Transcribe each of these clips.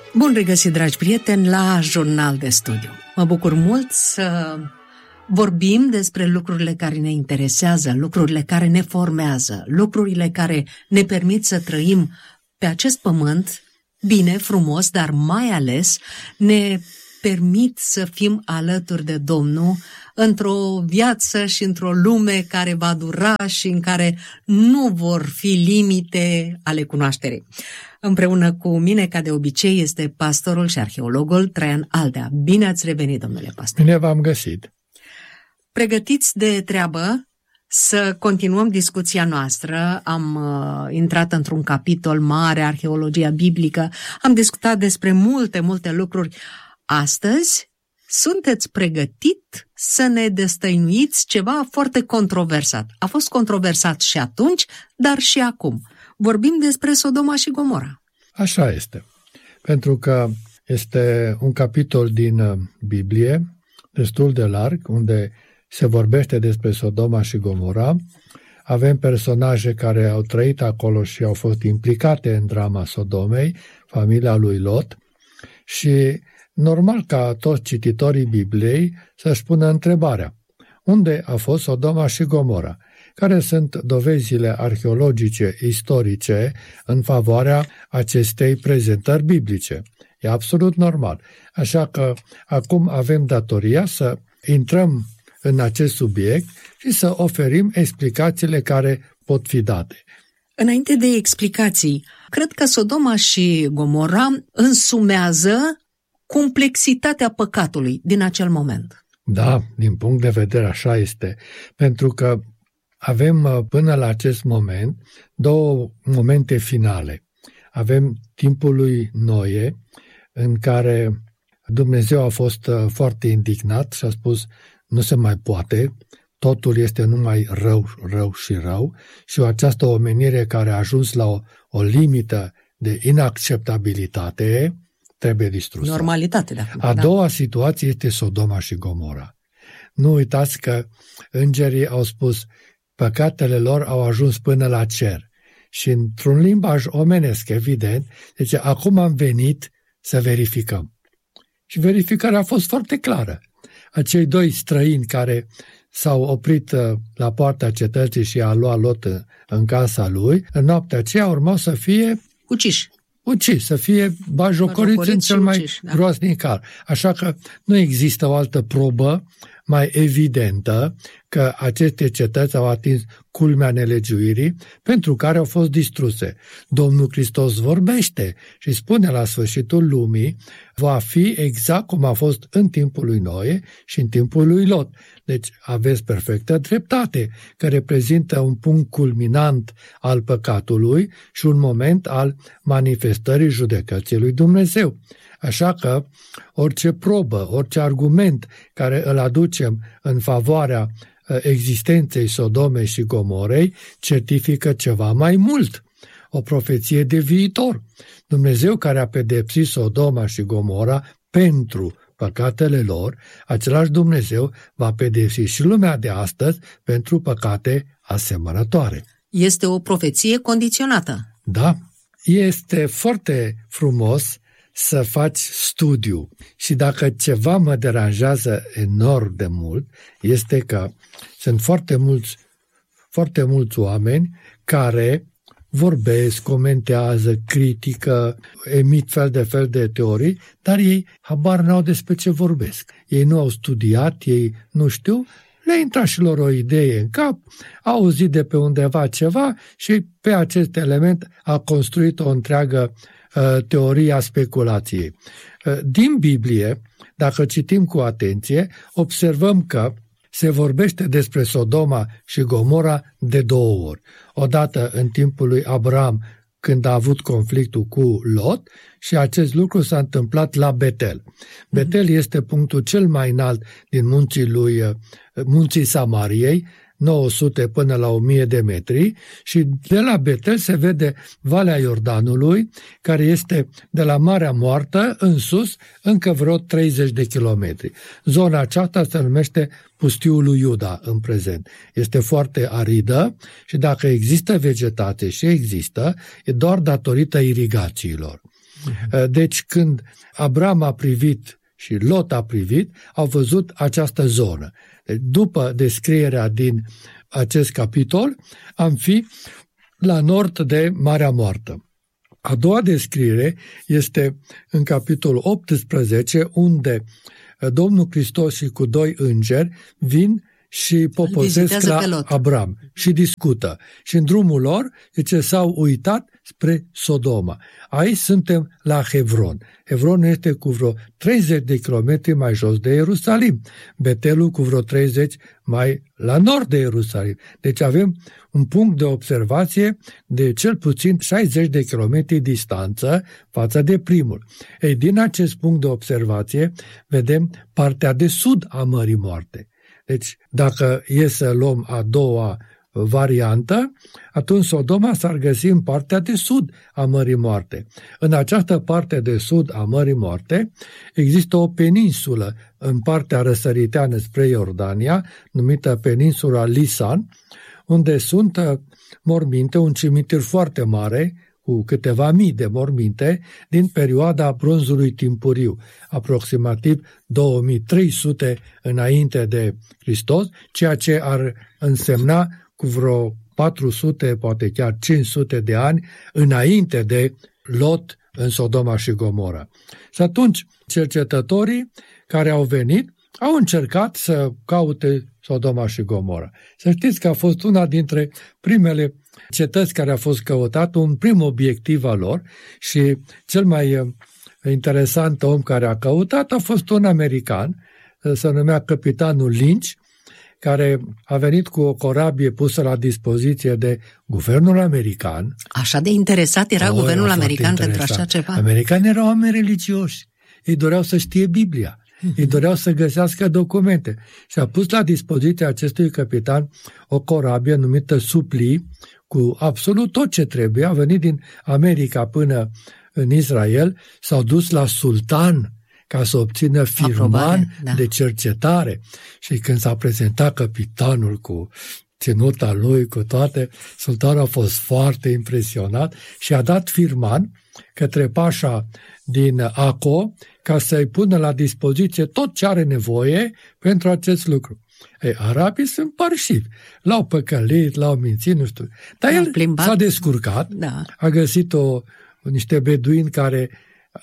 Bun regăsit, dragi prieteni, la Jurnal de Studiu. Mă bucur mult să vorbim despre lucrurile care ne interesează, lucrurile care ne formează, lucrurile care ne permit să trăim pe acest pământ bine, frumos, dar mai ales ne permit să fim alături de Domnul într-o viață și într-o lume care va dura și în care nu vor fi limite ale cunoașterii. Împreună cu mine, ca de obicei, este pastorul și arheologul Traian Aldea. Bine ați revenit, domnule pastor! Bine v-am găsit! Pregătiți de treabă să continuăm discuția noastră. Am intrat într-un capitol mare, arheologia biblică, am discutat despre multe lucruri. Astăzi sunteți pregătit să ne destăinuiți ceva foarte controversat. A fost controversat și atunci, dar și acum. Vorbim despre Sodoma și Gomora. Așa este, pentru că este un capitol din Biblie destul de larg, unde se vorbește despre Sodoma și Gomora. Avem personaje care au trăit acolo și au fost implicate în drama Sodomei, familia lui Lot, și normal ca toți cititorii Bibliei să-și pună întrebarea: unde a fost Sodoma și Gomora? Care sunt dovezile arheologice, istorice în favoarea acestei prezentări biblice? E absolut normal. Așa că acum avem datoria să intrăm în acest subiect și să oferim explicațiile care pot fi date. Înainte de explicații, cred că Sodoma și Gomora însumează complexitatea păcatului din acel moment. Da, din punct de vedere așa este, pentru că avem până la acest moment două momente finale. Avem timpul lui Noe, în care Dumnezeu a fost foarte indignat și a spus: nu se mai poate, totul este numai rău și rău, și această omenire care a ajuns la o limită de inacceptabilitate trebuie distrusă. Normalitate de acum. A doua situație este Sodoma și Gomora. Nu uitați că îngerii au spus: păcatele lor au ajuns până la cer. Și într-un limbaj omenesc, evident, deci acum am venit să verificăm. Și verificarea a fost foarte clară. Acei doi străini care s-au oprit la poarta cetății și a luat Lot în casa lui, în noaptea aceea urmau să fie uciși, să fie bajocoriți în cel mai groaznic hal. Așa că nu există o altă probă mai evidentă că aceste cetăți au atins culmea nelegiuirii, pentru care au fost distruse. Domnul Hristos vorbește și spune: la sfârșitul lumii va fi exact cum a fost în timpul lui Noe și în timpul lui Lot. Deci aveți perfectă dreptate, că reprezintă un punct culminant al păcatului și un moment al manifestării judecății lui Dumnezeu. Așa că orice probă, orice argument care îl aducem în favoarea existenței Sodomei și Gomorei certifică ceva mai mult, o profeție de viitor. Dumnezeu, care a pedepsit Sodoma și Gomora pentru păcatele lor, același Dumnezeu va pedepsi și lumea de astăzi pentru păcate asemănătoare. Este o profeție condiționată. Da, este foarte frumos să faci studiu. Și dacă ceva mă deranjează enorm de mult, este că sunt foarte mulți oameni care vorbesc, comentează, critică, emit fel de teorii, dar ei habar n-au despre ce vorbesc. Ei nu au studiat, ei nu știu, le-a intrat și lor o idee în cap, au auzit de pe undeva ceva și pe acest element a construit o întreagă teorie a speculației. Din Biblie, dacă citim cu atenție, observăm că se vorbește despre Sodoma și Gomora de două ori. Odată în timpul lui Abraham, când a avut conflictul cu Lot, și acest lucru s-a întâmplat la Betel. Betel este punctul cel mai înalt din munții Samariei, 900 până la 1000 de metri, și de la Betel se vede Valea Iordanului, care este de la Marea Moartă în sus încă vreo 30 de kilometri. Zona aceasta se numește Pustiul lui Iuda în prezent. Este foarte aridă și dacă există vegetație, și există, e doar datorită irigațiilor. Deci când Abram a privit și Lot a privit, au văzut această zonă. Deci, după descrierea din acest capitol, am fi la nord de Marea Moartă. A doua descriere este în capitolul 18, unde Domnul Hristos și cu 2 îngeri vin și poposesc la Abram și discută. Și în drumul lor, s-au uitat spre Sodoma. Aici suntem la Hebron. Hebron este cu vreo 30 de kilometri mai jos de Ierusalim. Betelul cu vreo 30 mai la nord de Ierusalim. Deci avem un punct de observație de cel puțin 60 de kilometri distanță față de primul. Ei, din acest punct de observație vedem partea de sud a Mării Moarte. Deci, dacă e să luăm a doua variantă, atunci Sodoma s-ar găsi în partea de sud a Mării Moarte. În această parte de sud a Mării Moarte există o peninsulă în partea răsăriteană spre Iordania, numită peninsula Lisan, unde sunt morminte, un cimitir foarte mare, cu câteva mii de morminte din perioada bronzului timpuriu, aproximativ 2300 înainte de Hristos, ceea ce ar însemna cu vreo 400, poate chiar 500 de ani înainte de Lot în Sodoma și Gomora. Și atunci cercetătorii care au venit au încercat să caute Sodoma și Gomora. Să știți că a fost una dintre primele cetăți care a fost căutat, un prim obiectiv al lor, și cel mai interesant om care a căutat a fost un american, se numea capitanul Lynch, care a venit cu o corabie pusă la dispoziție de guvernul american. Așa de interesat era guvernul american pentru așa ceva? Americanii erau oameni religioși. Ei doreau să știe Biblia. Ei doreau să găsească documente. Și a pus la dispoziția acestui capitan o corabie numită Supply, cu absolut tot ce trebuie. A venit din America până în Israel, s-au dus la sultan ca să obțină firman de cercetare. Și când s-a prezentat capitanul cu ținuta lui, cu toate, sultanul a fost foarte impresionat și a dat firman către pașa din Aco ca să-i pună la dispoziție tot ce are nevoie pentru acest lucru. Ei, arabii sunt parșivi. L-au păcălit, l-au mințit, nu știu. Dar el s-a descurcat, a găsit niște beduini care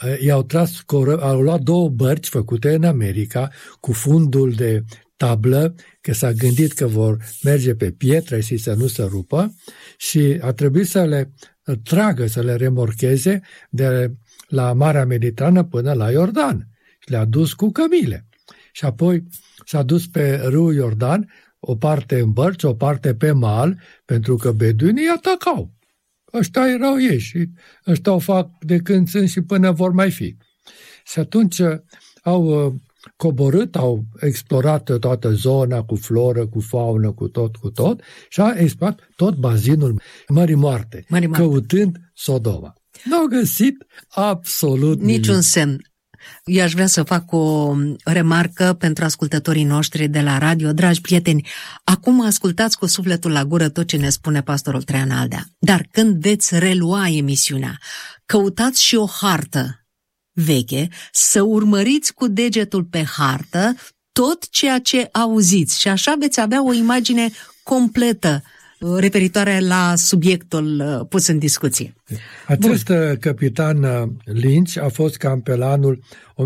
au luat 2 bărci făcute în America cu fundul de tablă, că s-a gândit că vor merge pe pietre și să nu se rupă, și a trebuit să le tragă, să le remorcheze de la Marea Mediterană până la Iordan. Și le-a dus cu cămile. Și apoi s-a dus pe râul Iordan, o parte în bărci, o parte pe mal, pentru că beduinii atacau. Ăștia erau ei și ăștia o fac de când sunt și până vor mai fi. Și atunci au coborât, au explorat toată zona cu floră, cu faună, cu tot și au explorat tot bazinul Mării Moarte, căutând Sodoma. N-au găsit absolut niciun semn. Eu aș vrea să fac o remarcă pentru ascultătorii noștri de la radio. Dragi prieteni, acum ascultați cu sufletul la gură tot ce ne spune pastorul Traian Aldea. Dar când veți relua emisiunea, căutați și o hartă veche, să urmăriți cu degetul pe hartă tot ceea ce auziți și așa veți avea o imagine completă referitoare la subiectul pus în discuție. Acest capitan Lynch a fost cam pe la anul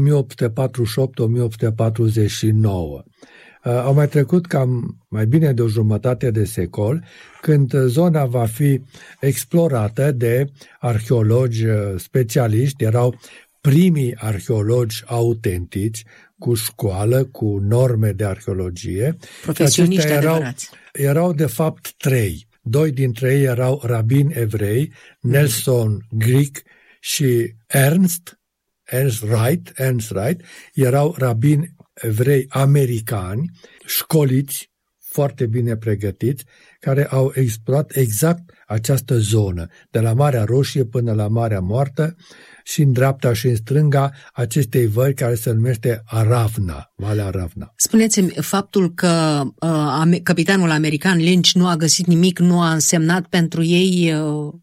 1848-1849. Au mai trecut cam mai bine de o jumătate de secol, când zona va fi explorată de arheologi specialiști. Erau primii arheologi autentici, cu școală, cu norme de arheologie. Profesioniști adevărați. Erau de fapt 3. 2 dintre ei erau rabini evrei, Nelson Greek și Ernst Wright, erau rabini evrei americani, școliți, foarte bine pregătiți, care au explorat exact această zonă, de la Marea Roșie până la Marea Moartă, și în dreapta și în stânga acestei vări care se numește Aravna, Valea Aravna. Spuneți-mi, faptul că capitanul american Lynch nu a găsit nimic, nu a însemnat pentru ei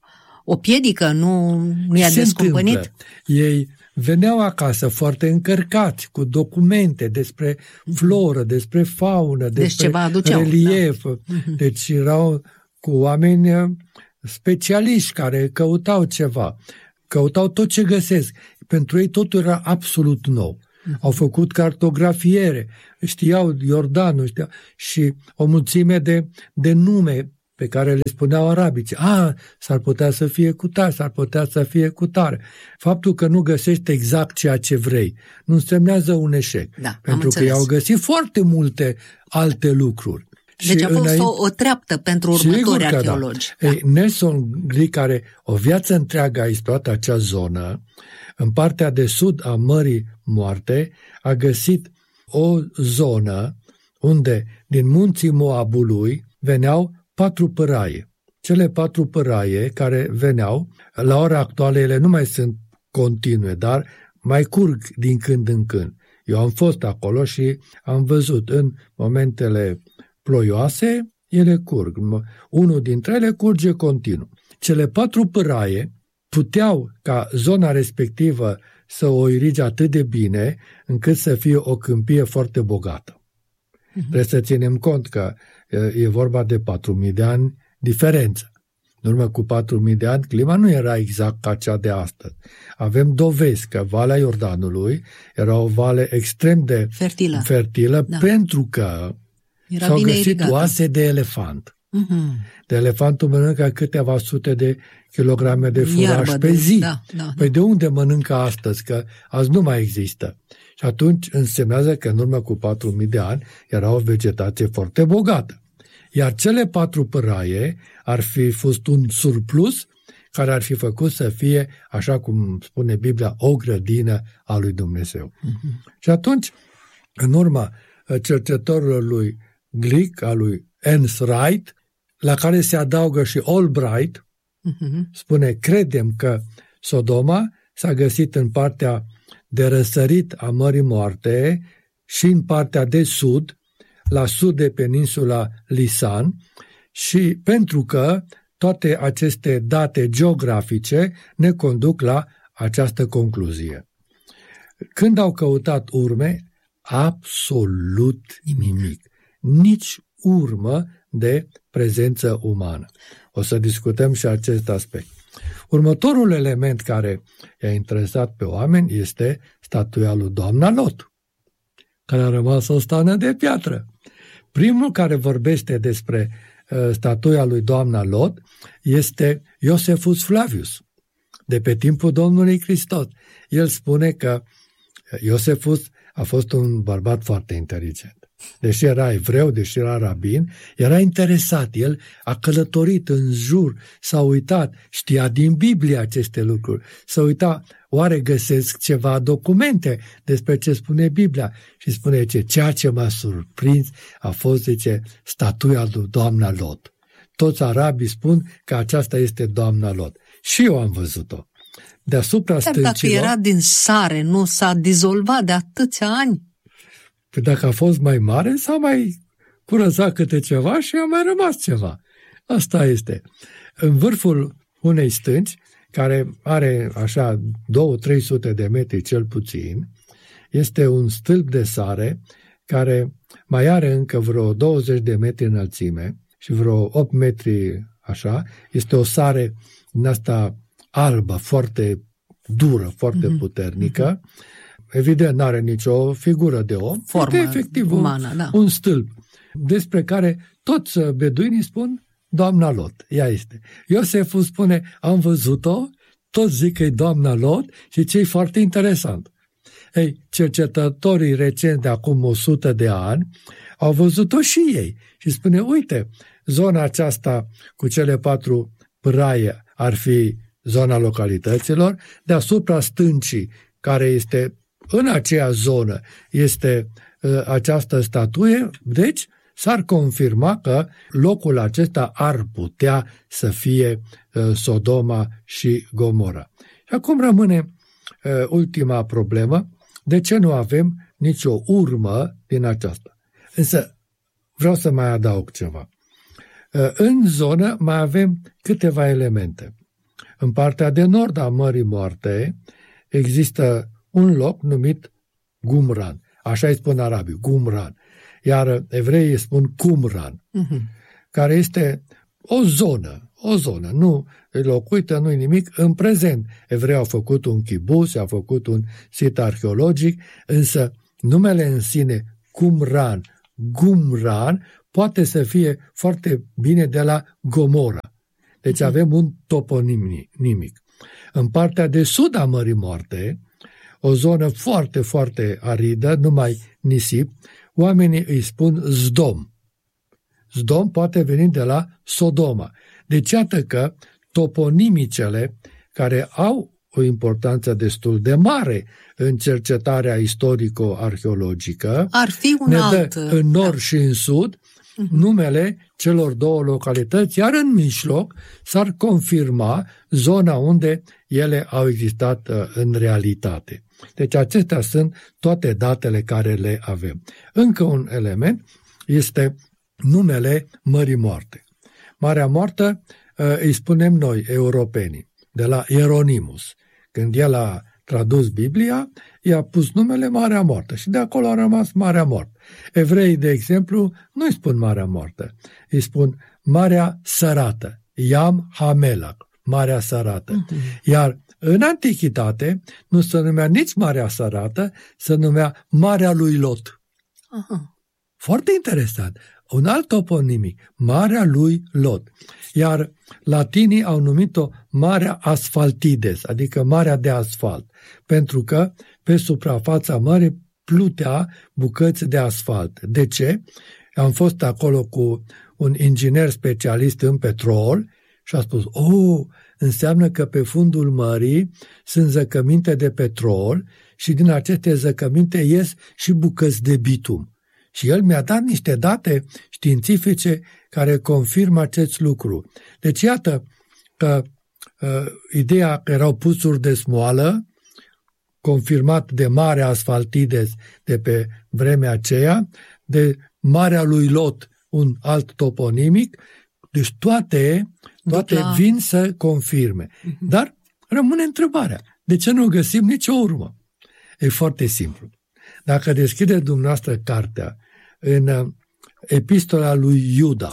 o piedică, nu i-a descumpănit? Ei veneau acasă foarte încărcați cu documente despre floră, despre faună, despre relief. Da. Deci erau cu oameni specialiști care căutau ceva, căutau tot ce găsesc. Pentru ei totul era absolut nou. Au făcut cartografiere, știau Iordanul, și o mulțime de nume pe care le spuneau arabici. S-ar putea să fie cu tare, s-ar putea să fie cu tare. Faptul că nu găsești exact ceea ce vrei nu însemnează un eșec. Da, pentru că i-au găsit foarte multe alte lucruri. Deci a fost o treaptă pentru următorii arheologi. Da. Ei, Nelson Glueck, care o viață întreagă a exploatat acea zonă, în partea de sud a Mării Moarte, a găsit o zonă unde din munții Moabului veneau 4 păraie. Cele 4 păraie care veneau, la ora actuală ele nu mai sunt continue, dar mai curg din când în când. Eu am fost acolo și am văzut în momentele ploioase, ele curg. Unul dintre ele curge continuu. Cele 4 păraie puteau ca zona respectivă să o irige atât de bine încât să fie o câmpie foarte bogată. Trebuie să ținem cont că e vorba de 4.000 de ani diferență. În urmă cu 4.000 de ani, clima nu era exact ca cea de astăzi. Avem dovezi că Valea Iordanului era o vale extrem de fertilă da. Pentru că s-au găsit irigată. Oase de elefant. De elefantul mănâncă câteva sute de kilograme de furaj pe zi. Păi de unde mănâncă astăzi? Că azi nu mai există. Și atunci însemnează că în urmă cu 4.000 de ani era o vegetație foarte bogată. Iar cele 4 păraie ar fi fost un surplus care ar fi făcut să fie, așa cum spune Biblia, o grădină a lui Dumnezeu. Și atunci, în urma cercetătorilor lui Glueck, a lui Ernst Wright, la care se adaugă și Albright, spune, credem că Sodoma s-a găsit în partea de răsărit a Mării Moarte și în partea de sud, la sud de peninsula Lisan, și pentru că toate aceste date geografice ne conduc la această concluzie. Când au căutat urme, absolut nimic. Nici urmă de prezență umană. O să discutăm și acest aspect. Următorul element care i-a interesat pe oameni este statuia lui Doamna Lot, care a rămas o stană de piatră. Primul care vorbește despre statuia lui Doamna Lot este Iosefus Flavius, de pe timpul Domnului Hristos. El spune că Iosefus a fost un bărbat foarte inteligent. Deși era evreu, deși era rabin, era interesat. El a călătorit în jur, s-a uitat, știa din Biblie aceste lucruri. S-a uitat, oare găsesc ceva documente despre ce spune Biblia? Și spune, ceea ce m-a surprins a fost, statuia lui Doamna Lot. Toți arabii spun că aceasta este Doamna Lot. Și eu am văzut-o. Deasupra stâncilor... Dacă era din sare, nu s-a dizolvat de atâția ani? Păi dacă a fost mai mare, s-a mai curățat câte ceva și a mai rămas ceva. Asta este. În vârful unei stânci, care are așa 200-300 de metri cel puțin, este un stâlp de sare care mai are încă vreo 20 de metri înălțime și vreo 8 metri așa. Este o sare din asta albă, foarte dură, foarte puternică. Evident, nu are nicio figură de om. Formă este efectiv umană, un stâlp despre care toți beduinii spun Doamna Lot. Ea este. Ioseful spune, am văzut-o, toți zic că e Doamna Lot și ce e foarte interesant. Ei, cercetătorii recenți de acum 100 de ani au văzut-o și ei și spune, uite, zona aceasta cu cele 4 păraie ar fi zona localităților, deasupra stâncii, care este în aceea zonă, este această statuie, deci s-ar confirma că locul acesta ar putea să fie Sodoma și Gomora. Și acum rămâne ultima problemă, de ce nu avem nicio urmă din aceasta? Însă vreau să mai adaug ceva. În zonă mai avem câteva elemente. În partea de nord a Mării Moarte există un loc numit Qumran. Așa îi spun arabii, Qumran. Iar evreii îi spun Qumran, care este o zonă, nu e locuită, nu e nimic. În prezent, evreii au făcut un kibbutz, au făcut un sit arheologic, însă numele în sine, Qumran, poate să fie foarte bine de la Gomora. Deci avem un toponimic. În partea de sud a Mării Moarte, o zonă foarte, foarte aridă, numai nisip, oamenii îi spun Zdom. Zdom poate veni de la Sodoma. Deci iată că toponimicele care au o importanță destul de mare în cercetarea istorico-arheologică ar fi un ne alt, dă în nord și în sud numele celor două localități, iar în mijloc s-ar confirma zona unde ele au existat în realitate. Deci acestea sunt toate datele care le avem. Încă un element este numele Mării Moarte. Marea Moartă îi spunem noi, europenii, de la Ieronimus. Când el a tradus Biblia, i-a pus numele Marea Moartă și de acolo a rămas Marea Moartă. Evreii, de exemplu, nu îi spun Marea Moartă, îi spun Marea Sărată, Yam HaMelach, Marea Sărată. Iar în Antichitate nu se numea nici Marea Sărată, se numea Marea lui Lot. Foarte interesant. Un alt toponimic, Marea lui Lot. Iar latinii au numit-o Marea Asfaltides, adică Marea de asfalt, pentru că pe suprafața mării plutea bucăți de asfalt. De ce? Am fost acolo cu un inginer specialist în petrol și a spus, înseamnă că pe fundul mării sunt zăcăminte de petrol și din aceste zăcăminte ies și bucăți de bitum. Și el mi-a dat niște date științifice care confirmă acest lucru. Deci iată că ideea că erau puțuri de smoală, confirmat de Marea Asfaltides de pe vremea aceea, de Marea lui Lot, un alt toponimic, deci toate vin să confirme. Dar rămâne întrebarea, de ce nu găsim nicio urmă? E foarte simplu. Dacă deschideți dumneavoastră cartea în Epistola lui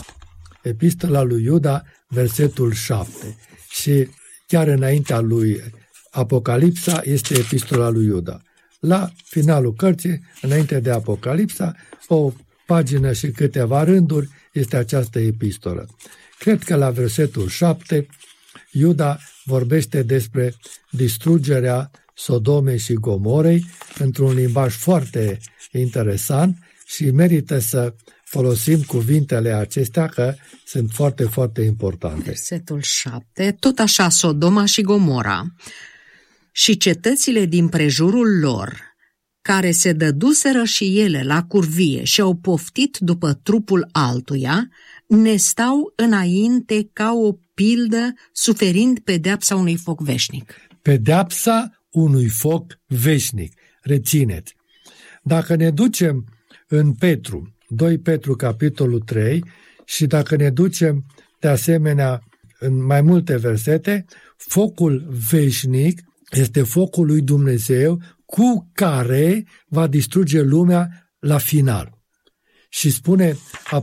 Iuda, versetul 7, și chiar înaintea lui Apocalipsa este Epistola lui Iuda. La finalul cărții, înainte de Apocalipsa, o pagină și câteva rânduri este această epistolă. Cred că la versetul 7, Iuda vorbește despre distrugerea Sodomei și Gomorei într-un limbaj foarte interesant și merită să folosim cuvintele acestea că sunt foarte, foarte importante. Versetul 7, tot așa Sodoma și Gomora și cetățile din prejurul lor, care se dăduseră și ele la curvie și au poftit după trupul altuia, ne stau înainte ca o pildă, suferind pedeapsa unui foc veșnic. Pedeapsa unui foc veșnic. Rețineți. Dacă ne ducem în Petru, 2 Petru, capitolul 3, și dacă ne ducem de asemenea în mai multe versete, focul veșnic este focul lui Dumnezeu cu care va distruge lumea la final. Și spune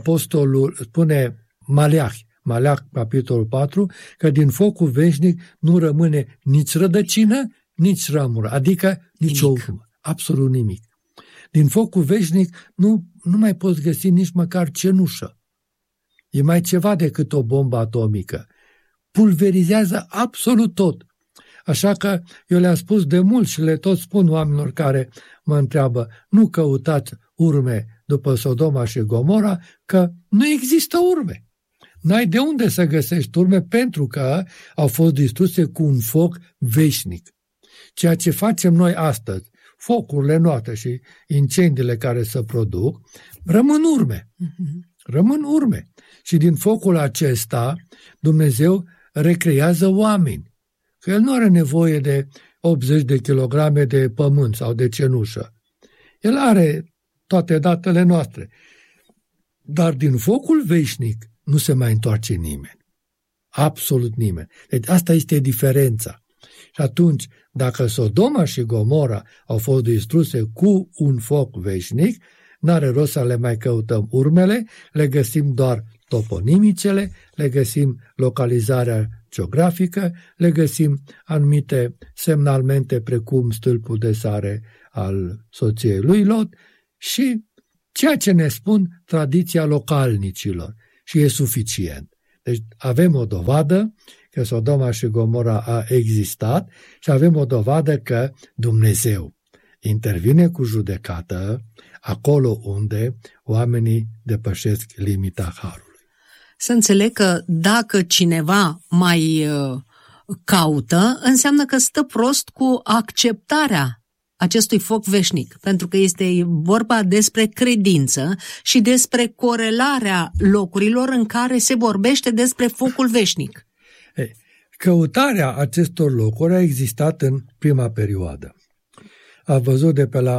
Maleah, capitolul 4, că din focul veșnic nu rămâne nici rădăcină, nici ramură, adică nici o urmă, absolut nimic. Din focul veșnic nu mai poți găsi nici măcar cenușă. E mai ceva decât o bombă atomică. Pulverizează absolut tot. Așa că eu le-am spus de mult și le tot spun oamenilor care mă întreabă, nu căutați urme după Sodoma și Gomora, că nu există urme. N-ai de unde să găsești urme pentru că au fost distruse cu un foc veșnic. Ceea ce facem noi astăzi, focurile noastre și incendiile care se produc, rămân urme. Rămân urme. Și din focul acesta Dumnezeu recrează oameni. Că El nu are nevoie de 80 de kilograme de pământ sau de cenușă. El are toate datele noastre. Dar din focul veșnic nu se mai întoarce nimeni. Absolut nimeni. Deci asta este diferența. Și atunci, dacă Sodoma și Gomora au fost distruse cu un foc veșnic, n-are rost să le mai căutăm urmele, le găsim doar toponimicele, le găsim localizarea geografică, le găsim anumite semnalmente precum stâlpul de sare al soției lui Lot și ceea ce ne spun tradiția localnicilor. Și e suficient. Deci avem o dovadă că Sodoma și Gomora a existat și avem o dovadă că Dumnezeu intervine cu judecată acolo unde oamenii depășesc limita harului. Să înțeleg că dacă cineva mai caută, înseamnă că stă prost cu acceptarea acestui foc veșnic, pentru că este vorba despre credință și despre corelarea locurilor în care se vorbește despre focul veșnic. Căutarea acestor locuri a existat în prima perioadă. A văzut de pe la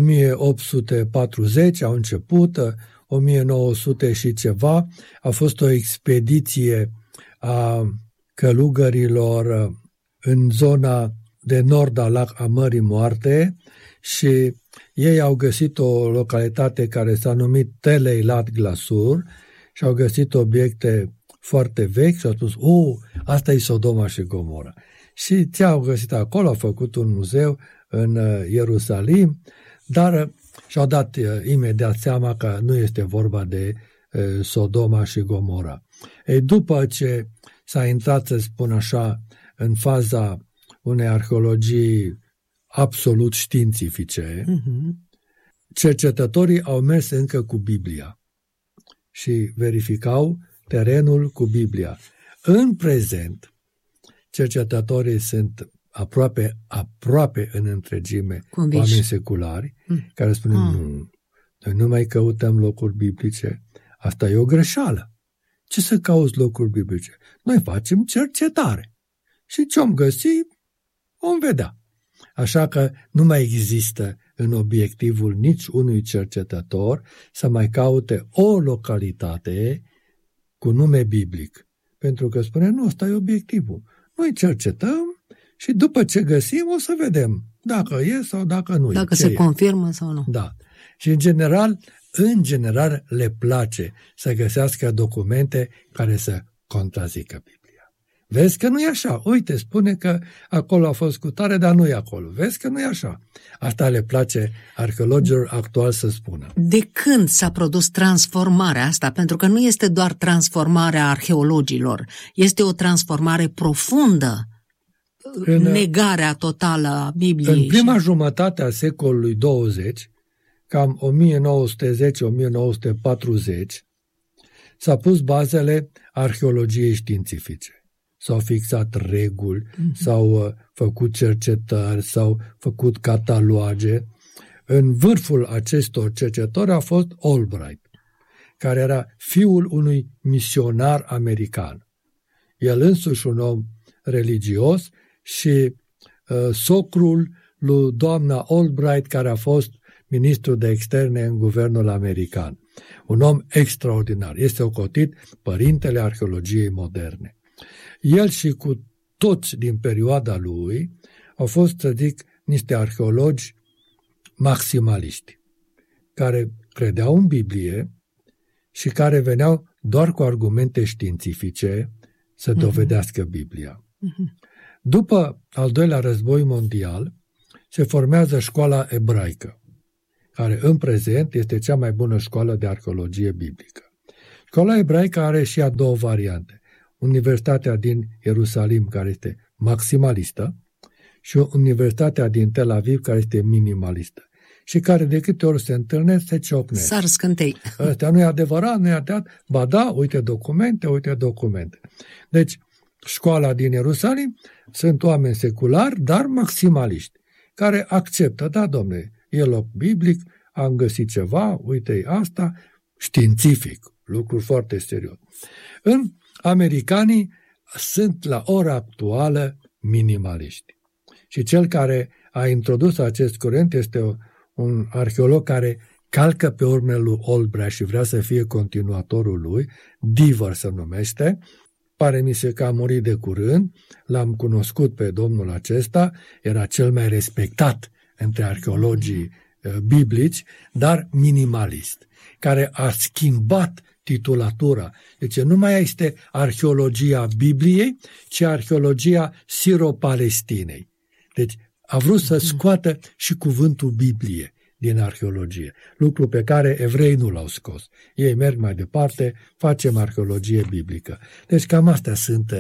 1840, au început, 1900 și ceva, a fost o expediție a călugărilor în zona de nord a Mării Moarte și ei au găsit o localitate care s-a numit Tel Eilat Glasur și au găsit obiecte foarte vechi și au spus, asta e Sodoma și Gomora. Și ce au găsit acolo? Au făcut un muzeu în Ierusalim, dar și-au dat imediat seama că nu este vorba de Sodoma și Gomora. Ei, după ce s-a intrat, să spun așa, în faza unei arheologii absolut științifice, cercetătorii au mers încă cu Biblia și verificau terenul cu Biblia. În prezent, cercetătorii sunt aproape în întregime oameni seculari care spun, nu, noi nu mai căutăm locuri biblice, asta e o greșeală. Ce să cauți locuri biblice? Noi facem cercetare și ce-om găsi, vom vedea. Așa că nu mai există în obiectivul nici unui cercetător să mai caute o localitate cu nume biblic. Pentru că spune, nu, ăsta e obiectivul. Noi cercetăm și după ce găsim o să vedem dacă e sau dacă nu e. Dacă se confirmă sau nu. Da. Și în general le place să găsească documente care să contrazică Biblia. Vezi că nu e așa. Uite, spune că acolo a fost cutare, dar nu e acolo. Vezi că nu e așa. Asta le place arheologilor actual să spună. De când s-a produs transformarea asta? Pentru că nu este doar transformarea arheologilor, este o transformare profundă, negarea totală a Bibliei. În prima jumătate a secolului 20, cam 1910-1940, s-a pus bazele arheologiei științifice. S-au fixat reguli, s-au făcut cercetări, s-au făcut cataloage. În vârful acestor cercetători a fost Albright, care era fiul unui misionar american. El însuși un om religios și socrul lui doamna Albright, care a fost ministru de externe în guvernul american. Un om extraordinar. Este socotit părintele arheologiei moderne. El și cu toți din perioada lui au fost, să zic, niște arheologi maximaliști, care credeau în Biblie și care veneau doar cu argumente științifice să dovedească Biblia. După al doilea război mondial, se formează școala ebraică, care în prezent este cea mai bună școală de arheologie biblică. Școala ebraică are și a două variante. Universitatea din Ierusalim, care este maximalistă, și Universitatea din Tel Aviv, care este minimalistă. Și care de câte ori se întâlnesc, se ciocnesc. Sar scântei. Ăsta nu e adevărat, nu e adevărat. Ba da, uite documente. Deci, școala din Ierusalim sunt oameni seculari, dar maximaliști, care acceptă, da, domne, e loc biblic, am găsit ceva, uite asta, științific, lucruri foarte serios. Americanii sunt la ora actuală minimaliști. Și cel care a introdus acest curent este un arheolog care calcă pe urmele lui Albright și vrea să fie continuatorul lui, Deaver se numește, pare mi se că a murit de curând, l-am cunoscut pe domnul acesta, era cel mai respectat între arheologii biblici, dar minimalist, care a schimbat titulatura. Deci nu mai este arheologia Bibliei, ci arheologia Siro-Palestinei. Deci a vrut să scoată și cuvântul Biblie din arheologie, lucru pe care evrei nu l-au scos. Ei merg mai departe, facem arheologie biblică. Deci cam astea sunt